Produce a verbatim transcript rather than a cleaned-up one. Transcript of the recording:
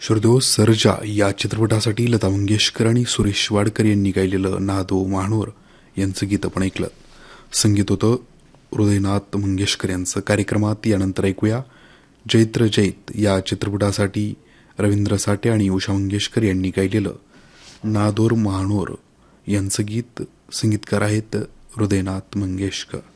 श्रोतेहो, सर्जा या चित्रपटासाठी लता मंगेशकर आणि सुरेश वाडकर यांनी गायलेलं नादो महानोर यांचं गीत आपण ऐकलं. संगीत होतं हृदयनाथ मंगेशकर यांचं. कार्यक्रमात यानंतर ऐकूया जैत्र जैत या चित्रपटासाठी रवींद्र साठे आणि उषा मंगेशकर यांनी गायलेलं नादोर महानोर यांचं गीत. संगीतकार आहेत हृदयनाथ मंगेशकर.